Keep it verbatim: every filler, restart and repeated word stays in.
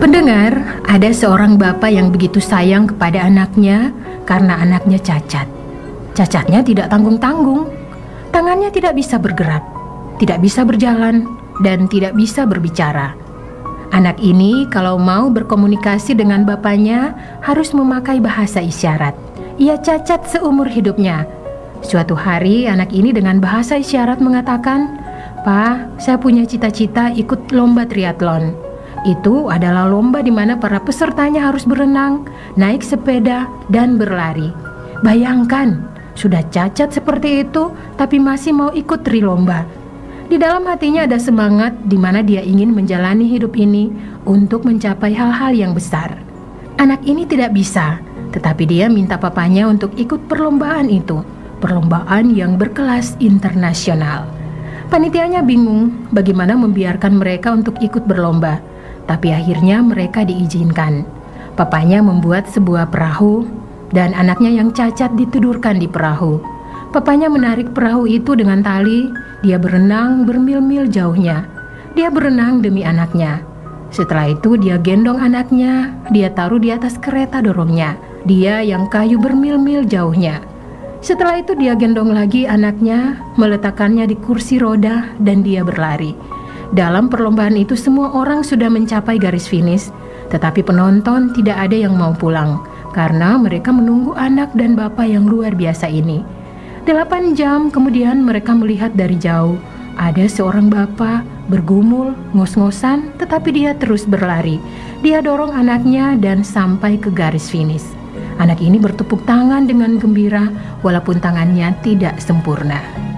Pendengar, ada seorang bapak yang begitu sayang kepada anaknya karena anaknya cacat. Cacatnya tidak tanggung-tanggung. Tangannya tidak bisa bergerak, tidak bisa berjalan, dan tidak bisa berbicara. Anak ini kalau mau berkomunikasi dengan bapaknya harus memakai bahasa isyarat. Ia cacat seumur hidupnya. Suatu hari anak ini dengan bahasa isyarat mengatakan, "Pak, saya punya cita-cita ikut lomba triathlon. Itu adalah lomba di mana para pesertanya harus berenang, naik sepeda, dan berlari." Bayangkan, sudah cacat seperti itu tapi masih mau ikut trilomba. Di dalam hatinya ada semangat di mana dia ingin menjalani hidup ini untuk mencapai hal-hal yang besar. Anak ini tidak bisa, tetapi dia minta papanya untuk ikut perlombaan itu, perlombaan yang berkelas internasional. Panitianya bingung bagaimana membiarkan mereka untuk ikut berlomba, tapi akhirnya mereka diizinkan. Papanya membuat sebuah perahu dan anaknya yang cacat ditidurkan di perahu. Papanya menarik perahu itu dengan tali, dia berenang bermil-mil jauhnya. Dia berenang demi anaknya. Setelah itu dia gendong anaknya, dia taruh di atas kereta dorongnya. Dia yang kayu bermil-mil jauhnya. Setelah itu dia gendong lagi anaknya, meletakkannya di kursi roda dan dia berlari. Dalam perlombaan itu semua orang sudah mencapai garis finish, tetapi penonton tidak ada yang mau pulang karena mereka menunggu anak dan bapak yang luar biasa ini. Delapan jam kemudian mereka melihat dari jauh ada seorang bapak bergumul, ngos-ngosan, tetapi dia terus berlari. Dia dorong anaknya dan sampai ke garis finish. Anak ini bertepuk tangan dengan gembira walaupun tangannya tidak sempurna.